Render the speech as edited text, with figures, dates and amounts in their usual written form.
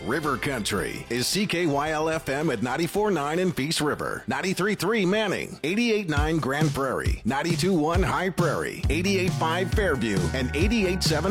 River Country is CKYL-FM at 94.9 in Peace River, 93.3 Manning, 88.9 Grand Prairie, 92.1 High Prairie, 88.5 Fairview, and 88.7